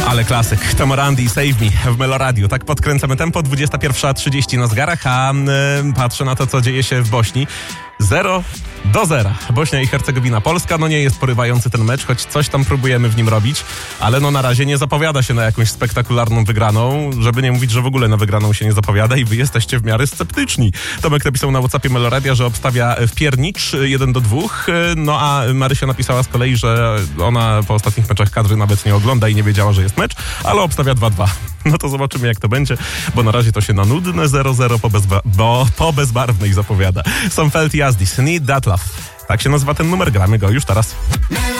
Ale klasyk. Tomorandi, Save Me w Meloradiu. Tak podkręcamy tempo. 21:30 na zegarach, a patrzę na to, co dzieje się w Bośni. 0-0. Bośnia i Hercegowina. Polska, no nie jest porywający ten mecz, choć coś tam próbujemy w nim robić, ale no na razie nie zapowiada się na jakąś spektakularną wygraną, żeby nie mówić, że w ogóle na wygraną się nie zapowiada i wy jesteście w miarę sceptyczni. Tomek napisał na WhatsAppie Meloradia, że obstawia w piernicz 1-2, no a Marysia napisała z kolei, że ona po ostatnich meczach kadry nawet nie ogląda i nie wiedziała, że jest mecz, ale obstawia 2-2. No to zobaczymy, jak to będzie, bo na razie to się na nudne 0-0 po bezbarwnej zapowiada. Some Felt Yazdis, Need That Love. Tak się nazywa ten numer, gramy go już teraz.